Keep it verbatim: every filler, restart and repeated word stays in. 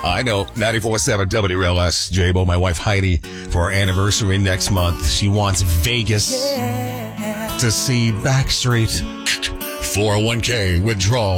I know. ninety-four point seven W L S. J-Bo, my wife Heidi, for our anniversary next month. She wants Vegas to see Backstreet. four oh one k withdrawal